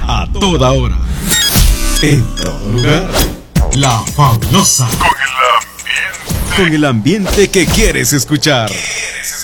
a toda hora, en todo lugar. La Fabulosa. Con el ambiente que quieres escuchar.